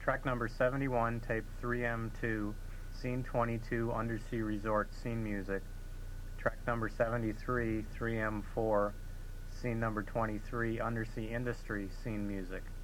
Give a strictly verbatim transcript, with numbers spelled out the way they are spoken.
Track number seventy-one, tape three M two, scene twenty-two, Undersea Resort, scene music. Track number seventy-three, three M four, scene number twenty-three, Undersea Industry, scene music.